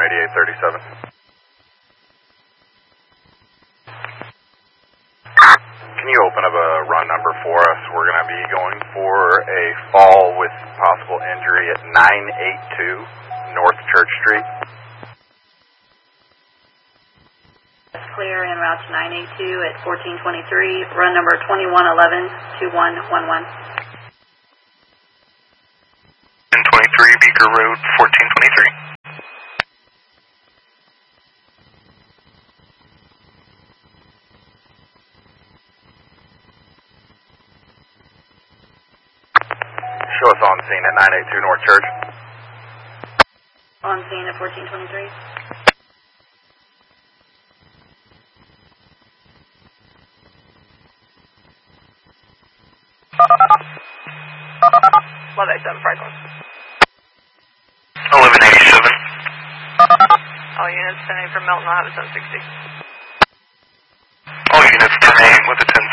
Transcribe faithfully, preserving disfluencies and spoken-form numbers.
eighty-eight thirty-seven. Can you open up a run number for us? We're going to be going for a fall with possible injury at nine eighty-two North Church Street. Clear en route to nine eighty-two at fourteen twenty-three, run number twenty-one eleven two one one one. ten twenty-three Beaker Road, fourteen twenty-three. Show us on scene at nine eighty-two North Church. On scene at fourteen twenty-three. eleven eighty-seven Franklin. eleven eighty-seven. All units sending from Melton, I'll have a ten sixty. All units terminating with a ten